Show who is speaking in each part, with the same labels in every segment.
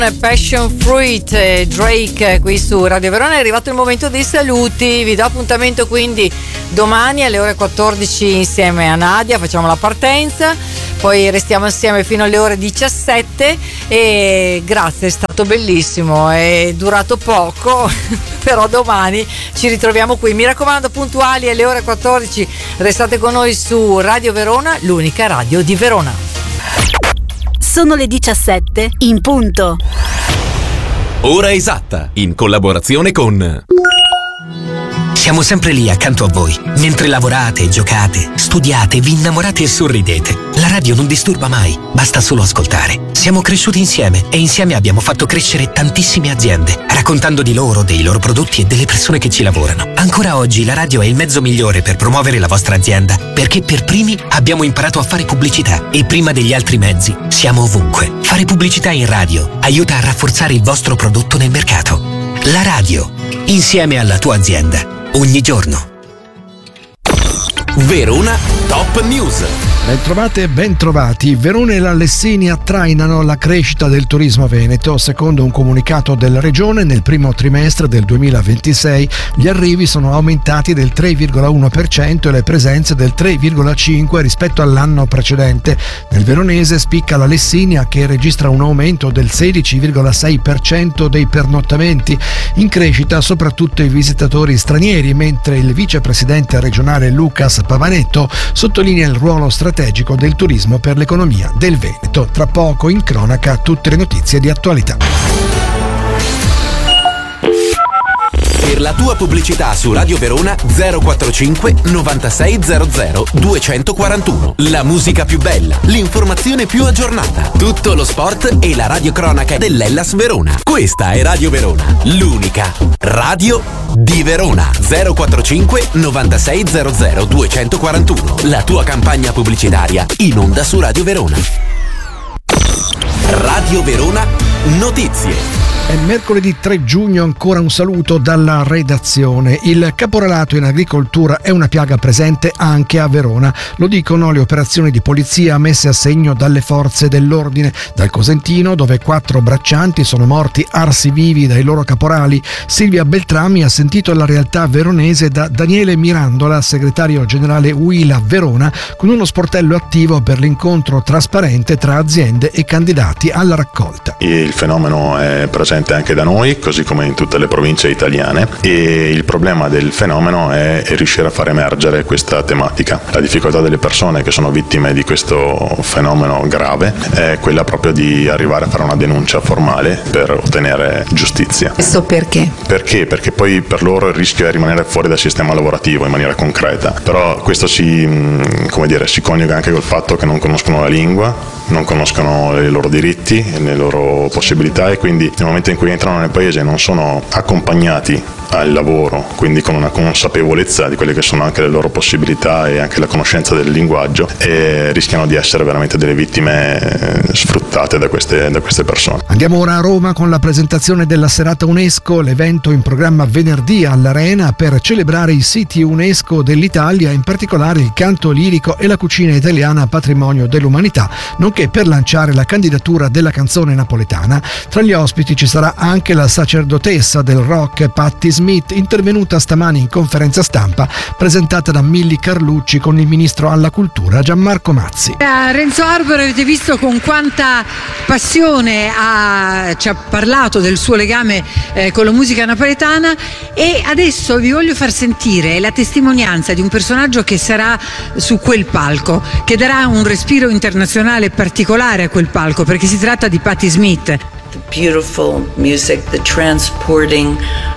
Speaker 1: Passion Fruit, Drake qui su Radio Verona. È arrivato il momento dei saluti, vi do appuntamento quindi domani alle ore 14 insieme a Nadia, facciamo la partenza, poi restiamo insieme fino alle ore 17 e grazie, è stato bellissimo, è durato poco però domani ci ritroviamo qui, mi raccomando puntuali alle ore 14, restate con noi su Radio Verona, l'unica radio di Verona.
Speaker 2: Sono le 17 in punto.
Speaker 3: Ora esatta, in collaborazione con...
Speaker 4: Siamo sempre lì accanto a voi, mentre lavorate, giocate, studiate, vi innamorate e sorridete. La radio non disturba mai, basta solo ascoltare. Siamo cresciuti insieme e insieme abbiamo fatto crescere tantissime aziende, raccontando di loro, dei loro prodotti e delle persone che ci lavorano. Ancora oggi la radio è il mezzo migliore per promuovere la vostra azienda, perché per primi abbiamo imparato a fare pubblicità e prima degli altri mezzi siamo ovunque. Fare pubblicità in radio aiuta a rafforzare il vostro prodotto nel mercato. La radio, insieme alla tua azienda. Ogni giorno.
Speaker 3: Verona Top News.
Speaker 5: Bentrovate e bentrovati. Verona e la Lessinia trainano la crescita del turismo veneto. Secondo un comunicato della regione, nel primo trimestre del 2026 gli arrivi sono aumentati del 3,1% e le presenze del 3,5% rispetto all'anno precedente. Nel veronese spicca la Lessinia, che registra un aumento del 16,6% dei pernottamenti. In crescita soprattutto i visitatori stranieri, mentre il vicepresidente regionale Lucas Pavanetto sottolinea il ruolo strategico del turismo per l'economia del Veneto. Tra poco in cronaca tutte le notizie di attualità.
Speaker 3: Per la tua pubblicità su Radio Verona 045 9600 241. La musica più bella, l'informazione più aggiornata, tutto lo sport e la radiocronaca dell'Hellas Verona. Questa è Radio Verona, l'unica radio di Verona. 045 9600 241. La tua campagna pubblicitaria in onda su Radio Verona. Radio Verona Notizie.
Speaker 5: È mercoledì 3 giugno, ancora un saluto dalla redazione. Il caporalato in agricoltura è una piaga presente anche a Verona. Lo dicono le operazioni di polizia messe a segno dalle forze dell'ordine. Dal Cosentino, dove 4 braccianti sono morti arsi vivi dai loro caporali, Silvia Beltrami ha sentito la realtà veronese da Daniele Mirandola, segretario generale UILA Verona, con uno sportello attivo per l'incontro trasparente tra aziende e candidati alla raccolta.
Speaker 6: Il fenomeno è presente anche da noi, così come in tutte le province italiane, e il problema del fenomeno è riuscire a far emergere questa tematica. La difficoltà delle persone che sono vittime di questo fenomeno grave è quella proprio di arrivare a fare una denuncia formale per ottenere giustizia.
Speaker 7: Questo perché?
Speaker 6: Perché poi per loro il rischio è rimanere fuori dal sistema lavorativo in maniera concreta, però questo si coniuga anche col fatto che non conoscono la lingua, non conoscono i loro diritti, le loro possibilità, e quindi nel momento in cui entrano nel paese non sono accompagnati al lavoro, quindi con una consapevolezza di quelle che sono anche le loro possibilità e anche la conoscenza del linguaggio, e rischiano di essere veramente delle vittime sfruttate da queste persone.
Speaker 5: Andiamo ora a Roma con la presentazione della serata UNESCO, l'evento in programma venerdì all'Arena per celebrare i siti UNESCO dell'Italia, in particolare il canto lirico e la cucina italiana patrimonio dell'umanità, nonché per lanciare la candidatura della canzone napoletana. Tra gli ospiti ci sarà anche la sacerdotessa del rock Patti Smith, intervenuta stamani in conferenza stampa presentata da Milly Carlucci con il ministro alla cultura Gianmarco Mazzi.
Speaker 8: A Renzo Arbore avete visto con quanta passione ci ha parlato del suo legame con la musica napoletana, e adesso vi voglio far sentire la testimonianza di un personaggio che sarà su quel palco, che darà un respiro internazionale particolare a quel palco, perché si tratta di Patti Smith.
Speaker 9: The beautiful music, the transporting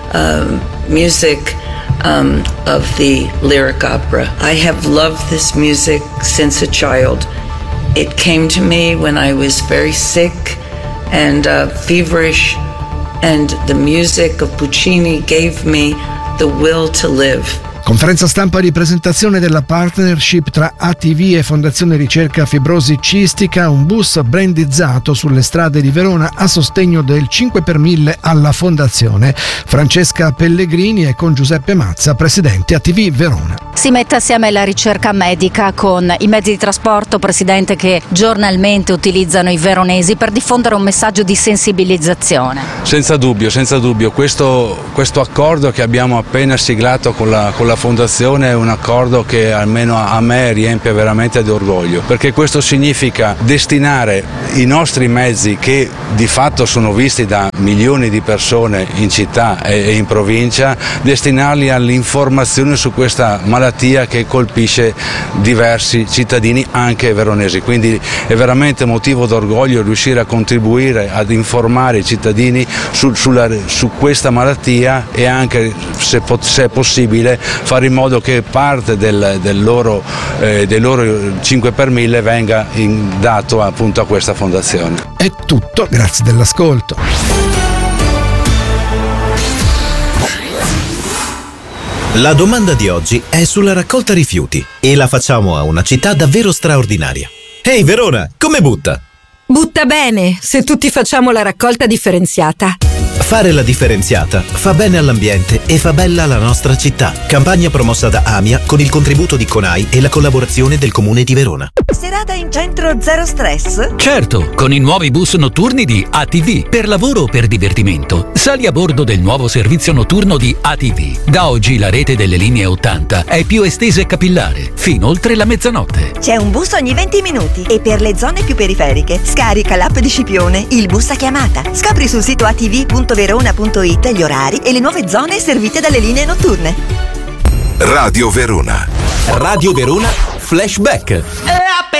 Speaker 9: music of the lyric opera. I have loved this music since a child. It came to me when I was very sick and feverish, and the music of Puccini gave me the will to live.
Speaker 5: Conferenza stampa di presentazione della partnership tra ATV e Fondazione Ricerca Fibrosi Cistica, un bus brandizzato sulle strade di Verona a sostegno del 5 per 1000 alla Fondazione. Francesca Pellegrini è con Giuseppe Mazza, presidente ATV Verona.
Speaker 7: Si mette assieme la ricerca medica con i mezzi di trasporto, presidente, che giornalmente utilizzano i veronesi per diffondere un messaggio di sensibilizzazione.
Speaker 10: Senza dubbio, questo accordo che abbiamo appena siglato con la Fondazione è un accordo che almeno a me riempie veramente di orgoglio, perché questo significa destinare i nostri mezzi, che di fatto sono visti da milioni di persone in città e in provincia, destinarli all'informazione su questa malattia che colpisce diversi cittadini anche veronesi. Quindi è veramente motivo d'orgoglio riuscire a contribuire ad informare i cittadini su questa malattia e anche, se è possibile, fare in modo che parte del loro 5 per 1000 venga dato appunto a questa fondazione.
Speaker 5: È tutto, grazie dell'ascolto.
Speaker 11: La domanda di oggi è sulla raccolta rifiuti e la facciamo a una città davvero straordinaria. Ehi Verona, come butta?
Speaker 12: Butta bene, se tutti facciamo la raccolta differenziata.
Speaker 11: Fare la differenziata fa bene all'ambiente e fa bella la nostra città. Campagna promossa da AMIA con il contributo di CONAI e la collaborazione del Comune di Verona.
Speaker 13: Serata in centro zero stress?
Speaker 14: Certo, con i nuovi bus notturni di ATV, per lavoro o per divertimento. Sali a bordo del nuovo servizio notturno di ATV. Da oggi la rete delle linee 80 è più estesa e capillare, fino oltre la mezzanotte.
Speaker 13: C'è un bus ogni 20 minuti e per le zone più periferiche scarica l'app di Scipione, il bus a chiamata. Scopri sul sito atv.verona.it gli orari e le nuove zone servite dalle linee notturne.
Speaker 3: Radio Verona. Radio Verona Flashback.